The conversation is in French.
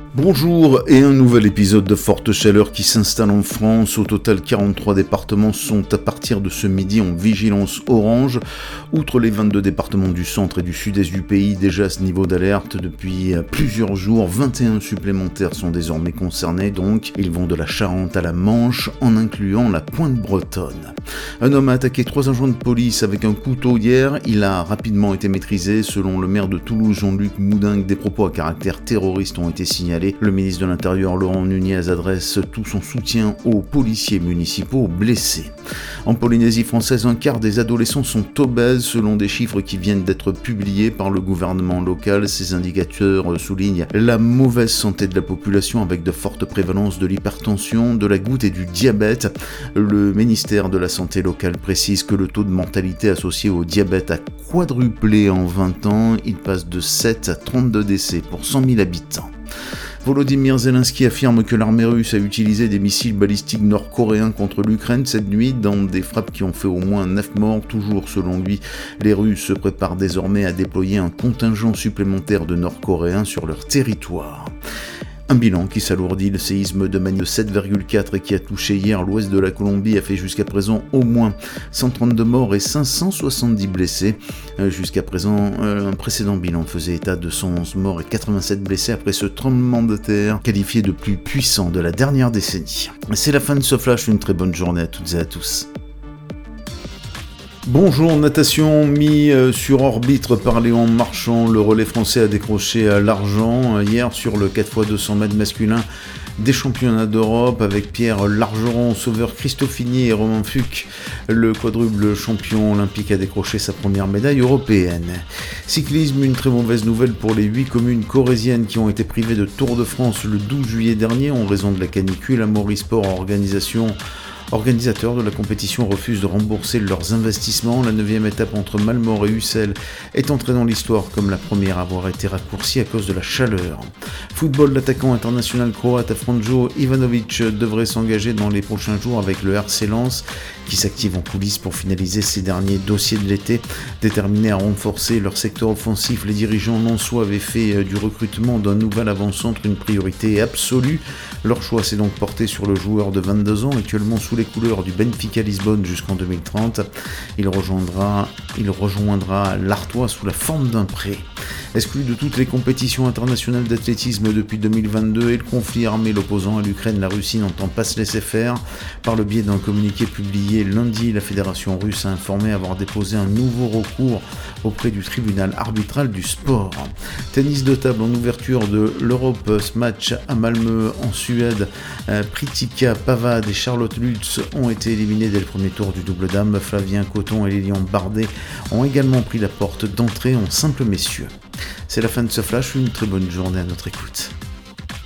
Bonjour et un nouvel épisode de Forte Chaleur qui s'installe en France. Au total, 43 départements sont à partir de ce midi en vigilance orange. Outre les 22 départements du centre et du sud-est du pays, déjà à ce niveau d'alerte depuis plusieurs jours, 21 supplémentaires sont désormais concernés. Donc, ils vont de la Charente à la Manche en incluant la Pointe bretonne. Un homme a attaqué 3 agents de police avec un couteau hier. Il a rapidement été maîtrisé. Selon le maire de Toulouse, Jean-Luc Moudingue, des propos à caractère terroriste ont été signalés. Le ministre de l'Intérieur, Laurent Nunez, adresse tout son soutien aux policiers municipaux blessés. En Polynésie française, un quart des adolescents sont obèses selon des chiffres qui viennent d'être publiés par le gouvernement local. Ces indicateurs soulignent la mauvaise santé de la population avec de fortes prévalences de l'hypertension, de la goutte et du diabète. Le ministère de la Santé locale précise que le taux de mortalité associé au diabète a quadruplé en 20 ans. Il passe de 7 à 32 décès pour 100 000 habitants. Volodymyr Zelensky affirme que l'armée russe a utilisé des missiles balistiques nord-coréens contre l'Ukraine cette nuit dans des frappes qui ont fait au moins 9 morts. Toujours selon lui, les Russes se préparent désormais à déployer un contingent supplémentaire de Nord-Coréens sur leur territoire. Un bilan qui s'alourdit. Le séisme de magnitude 7,4 et qui a touché hier l'ouest de la Colombie a fait jusqu'à présent au moins 132 morts et 570 blessés. Jusqu'à présent, un précédent bilan faisait état de 111 morts et 87 blessés après ce tremblement de terre qualifié de plus puissant de la dernière décennie. C'est la fin de ce flash, une très bonne journée à toutes et à tous. Bonjour, natation mis sur orbite par Léon Marchand. Le relais français a décroché l'argent hier sur le 4x200 mètres masculin des championnats d'Europe avec Pierre Largeron, Sauveur Christophini et Romain Fuch. Le quadruple champion olympique a décroché sa première médaille européenne. Cyclisme, une très mauvaise nouvelle pour les 8 communes corréziennes qui ont été privées de Tour de France le 12 juillet dernier en raison de la canicule. Amaury Sport, organisateur de la compétition, refuse de rembourser leurs investissements. La 9e étape entre Malmort et Ussel est entrée dans l'histoire comme la première à avoir été raccourcie à cause de la chaleur. Football, l'attaquant international croate Franjo Ivanovic devrait s'engager dans les prochains jours avec le RC Lens qui s'active en coulisses pour finaliser ses derniers dossiers de l'été. Déterminés à renforcer leur secteur offensif, les dirigeants lensois avaient fait du recrutement d'un nouvel avant-centre une priorité absolue. Leur choix s'est donc porté sur le joueur de 22 ans, actuellement sous les couleurs du Benfica Lisbonne jusqu'en 2030. Il rejoindra l'Artois sous la forme d'un prêt. Exclu de toutes les compétitions internationales d'athlétisme depuis 2022 et le conflit armé l'opposant à l'Ukraine, la Russie n'entend pas se laisser faire. Par le biais d'un communiqué publié lundi, la fédération russe a informé avoir déposé un nouveau recours auprès du tribunal arbitral du sport. Tennis de table en ouverture de l'Europe Match à Malmö en Suède. Pritika Pavad et Charlotte Lutz ont été éliminés dès le premier tour du double dame. Flavien Coton et Lilian Bardet ont également pris la porte d'entrée en simple messieurs. C'est la fin de ce flash, une très bonne journée à notre écoute.